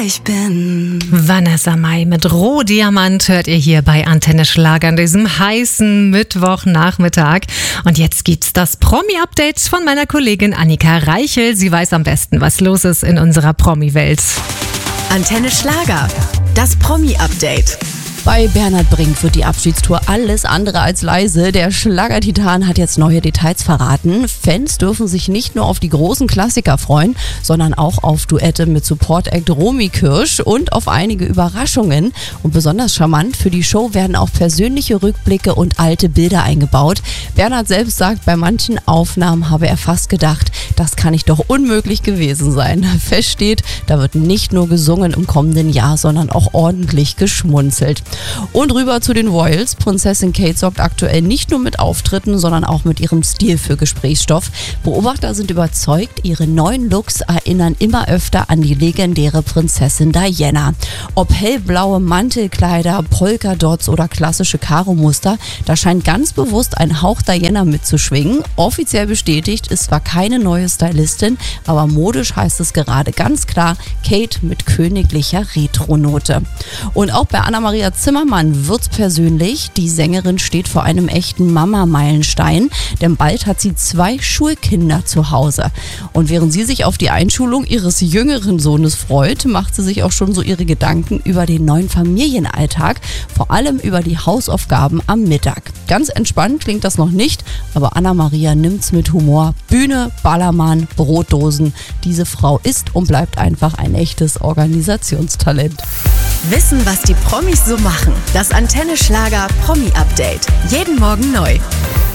Ich bin Vanessa Mai mit Rohdiamant hört ihr hier bei Antenne Schlager an diesem heißen Mittwochnachmittag. Und jetzt gibt's das Promi-Update von meiner Kollegin Annika Reichel. Sie weiß am besten, was los ist in unserer Promi-Welt. Antenne Schlager, das Promi-Update. Bei Bernhard Brink wird die Abschiedstour alles andere als leise. Der Schlagertitan hat jetzt neue Details verraten. Fans dürfen sich nicht nur auf die großen Klassiker freuen, sondern auch auf Duette mit Support-Act Romy Kirsch und auf einige Überraschungen. Und besonders charmant, für die Show werden auch persönliche Rückblicke und alte Bilder eingebaut. Bernhard selbst sagt, bei manchen Aufnahmen habe er fast gedacht, das kann ich doch unmöglich gewesen sein. Fest steht, da wird nicht nur gesungen im kommenden Jahr, sondern auch ordentlich geschmunzelt. Und rüber zu den Royals. Prinzessin Kate sorgt aktuell nicht nur mit Auftritten, sondern auch mit ihrem Stil für Gesprächsstoff. Beobachter sind überzeugt, ihre neuen Looks erinnern immer öfter an die legendäre Prinzessin Diana. Ob hellblaue Mantelkleider, Polkadots oder klassische Karo-Muster, da scheint ganz bewusst ein Hauch Diana mitzuschwingen. Offiziell bestätigt ist zwar keine neue Stylistin, aber modisch heißt es gerade ganz klar Kate mit königlicher Retro-Note. Und auch bei Anna-Maria Zimmermann wird's persönlich. Die Sängerin steht vor einem echten Mama-Meilenstein, denn bald hat sie 2 Schulkinder zu Hause. Und während sie sich auf die Einschulung ihres jüngeren Sohnes freut, macht sie sich auch schon so ihre Gedanken über den neuen Familienalltag, vor allem über die Hausaufgaben am Mittag. Ganz entspannt klingt das noch nicht, aber Anna-Maria nimmt's mit Humor. Bühne, Ballermann, Brotdosen. Diese Frau ist und bleibt einfach ein echtes Organisationstalent. Wissen, was die Promis so machen. Das Antenne Schlager Promi-Update. Jeden Morgen neu.